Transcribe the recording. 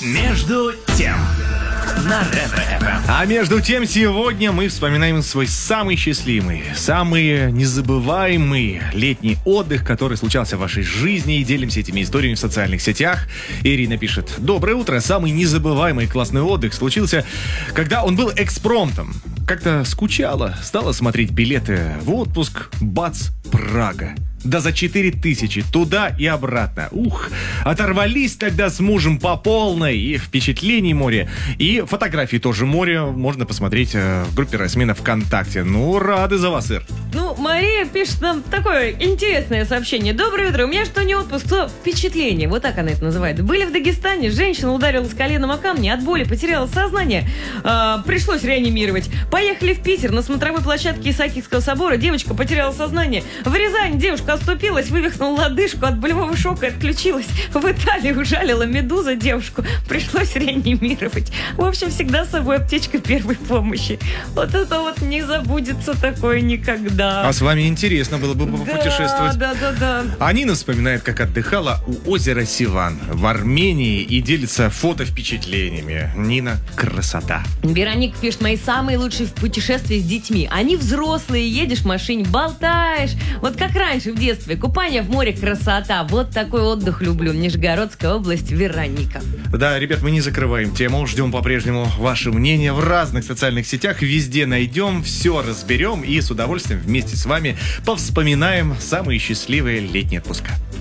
Между тем на Ретро-ФМ. А между тем, сегодня мы вспоминаем свой самый счастливый, самый незабываемый летний отдых, который случался в вашей жизни, и делимся этими историями в социальных сетях. Ирина пишет: доброе утро, самый незабываемый классный отдых случился, когда он был экспромтом. Как-то скучала, стала смотреть билеты в отпуск, бац, Прага. Да за 4000 туда и обратно. Ух, оторвались тогда с мужем по полной. И впечатлений море, и фотографии тоже море. Можно посмотреть в группе Расмина ВКонтакте. Ну, рады за вас, Ир. Ну, Мария пишет нам такое интересное сообщение. Доброе утро, у меня что не отпуск, то впечатление. Вот так она это называет. Были в Дагестане, женщина ударилась коленом о камни, от боли потеряла сознание. Пришлось реанимировать. Поехали в Питер, на смотровой площадке Исаакиевского собора девочка потеряла сознание. В Рязани девушка оступилась, вывихнула лодыжку, от болевого шока отключилась. В Италии ужалила медуза девушку, пришлось реанимировать. В общем, всегда с собой аптечка первой помощи. Вот это вот не забудется такое никогда. А с вами интересно было бы попутешествовать. Да. А Нина вспоминает, как отдыхала у озера Сиван в Армении и делится фото-впечатлениями. Нина, красота. Вероника пишет: мои самые лучшие путешествия с детьми. Они взрослые, едешь в машине, болтаешь. Вот как раньше в детстве. Купание в море, красота. Вот такой отдых люблю. Нижегородская область, Вероника. Да, ребят, мы не закрываем тему. Ждем по-прежнему ваше мнение в разных социальных сетях. Везде найдем, все разберем и с удовольствием вместе с вами повспоминаем самые счастливые летние отпуска.